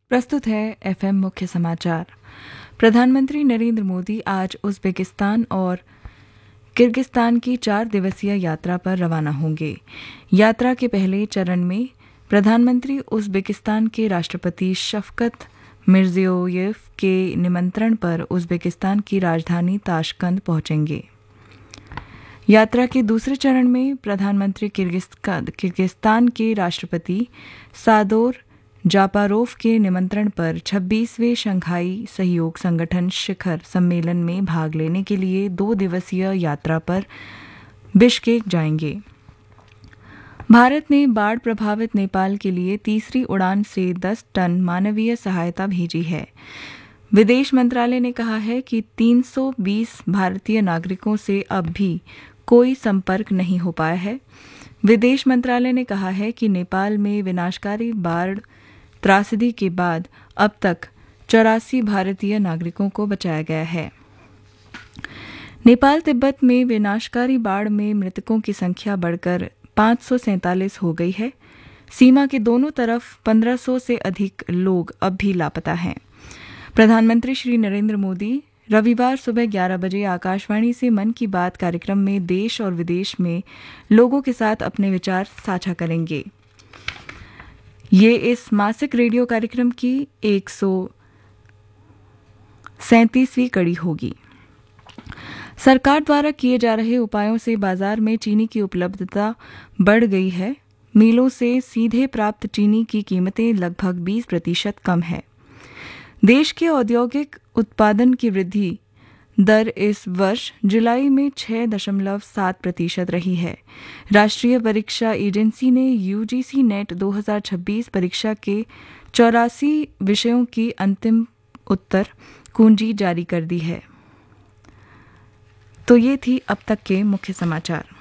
प्रस्तुत है एफएम मुख्य समाचार। प्रधानमंत्री नरेंद्र मोदी आज उज़्बेकिस्तान और किर्गिस्तान की 4 दिवसीय यात्रा पर रवाना होंगे। यात्रा के पहले चरण में प्रधानमंत्री उज़्बेकिस्तान के राष्ट्रपति शफकत मिर्जियोयेव के निमंत्रण पर उज़्बेकिस्तान की राजधानी ताशकंद पहुंचेंगे। यात्रा के दूसरे चरण में प्रधानमंत्री किर्गिस्तान के राष्ट्रपति सादोर जापारोव के निमंत्रण पर 26वें शंघाई सहयोग संगठन शिखर सम्मेलन में भाग लेने के लिए 2 दिवसीय यात्रा पर बिश्केक जाएंगे। भारत ने बाढ़ प्रभावित नेपाल के लिए तीसरी उड़ान से 10 टन मानवीय सहायता भेजी है। विदेश मंत्रालय ने कहा है कि 320 भारतीय नागरिकों से अब भी कोई संपर्क नहीं हो पाया है। विदेश मंत्रालय ने कहा है कि नेपाल में विनाशकारी बाढ़ त्रासदी के बाद अब तक 84 भारतीय नागरिकों को बचाया गया है। नेपाल तिब्बत में विनाशकारी बाढ़ में मृतकों की संख्या बढ़कर 547 हो गई है। सीमा के दोनों तरफ 1500 से अधिक लोग अब भी लापता हैं। प्रधानमंत्री श्री नरेंद्र मोदी रविवार सुबह 11 बजे आकाशवाणी से मन की बात कार्यक्रम में देश और विदेश में लोगों के साथ अपने विचार साझा करेंगे। ये इस मासिक रेडियो कार्यक्रम की 137वीं कड़ी होगी। सरकार द्वारा किए जा रहे उपायों से बाजार में चीनी की उपलब्धता बढ़ गई है। मिलों से सीधे प्राप्त चीनी की कीमतें लगभग 20% कम है। देश के औद्योगिक उत्पादन की वृद्धि दर इस वर्ष जुलाई में 6.7% रही है। राष्ट्रीय परीक्षा एजेंसी ने यूजीसी नेट 2026 परीक्षा के 84 विषयों की अंतिम उत्तर कुंजी जारी कर दी है। तो ये थी अब तक के मुख्य समाचार।